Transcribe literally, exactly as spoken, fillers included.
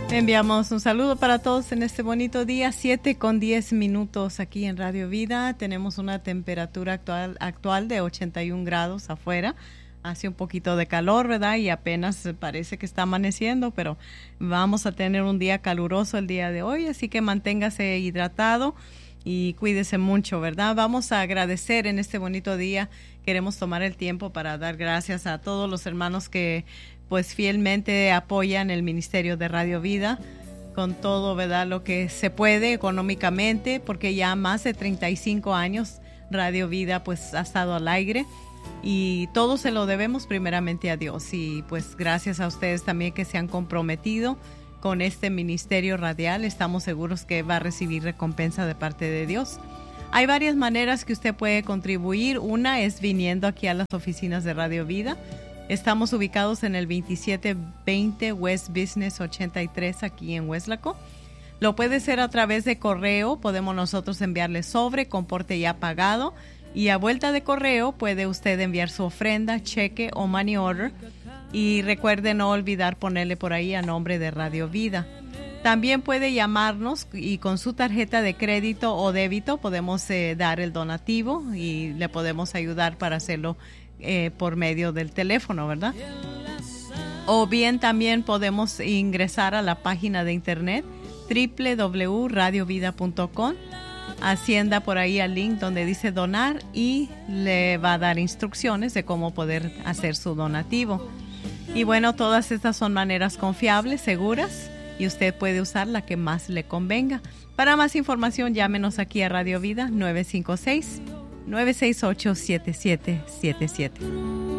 Enviamos un saludo para todos en este bonito día, siete con diez minutos aquí en Radio Vida. Tenemos una temperatura actual, actual de ochenta y un grados afuera. Hace un poquito de calor, ¿verdad? Y apenas parece que está amaneciendo, pero vamos a tener un día caluroso el día de hoy, así que manténgase hidratado y cuídese mucho, ¿verdad? Vamos a agradecer en este bonito día. Queremos tomar el tiempo para dar gracias a todos los hermanos que pues fielmente apoyan el Ministerio de Radio Vida con todo, ¿verdad? Lo que se puede económicamente, porque ya más de treinta y cinco años Radio Vida pues ha estado al aire y todo se lo debemos primeramente a Dios y pues gracias a ustedes también que se han comprometido con este ministerio radial. Estamos seguros que va a recibir recompensa de parte de Dios. Hay varias maneras que usted puede contribuir. Una es viniendo aquí a las oficinas de Radio Vida. Estamos ubicados en el veintisiete veinte West Business ochenta y tres aquí en Weslaco. Lo puede hacer a través de correo. Podemos nosotros enviarle sobre con porte ya pagado. Y a vuelta de correo puede usted enviar su ofrenda, cheque o money order. Y recuerde no olvidar ponerle por ahí a nombre de Radio Vida. También puede llamarnos y con su tarjeta de crédito o débito podemos eh, dar el donativo y le podemos ayudar para hacerlo eh, por medio del teléfono, ¿verdad? O bien también podemos ingresar a la página de internet doble u doble u doble u punto radio vida punto com. Hacienda por ahí al link donde dice donar y le va a dar instrucciones de cómo poder hacer su donativo. Y bueno, todas estas son maneras confiables, seguras, y usted puede usar la que más le convenga. Para más información, llámenos aquí a Radio Vida nueve cinco seis, nueve seis ocho, siete siete siete siete.